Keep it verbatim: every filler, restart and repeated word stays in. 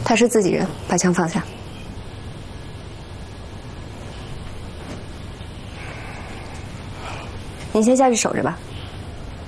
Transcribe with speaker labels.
Speaker 1: 他是自己人，把枪放下。你先下去守着吧。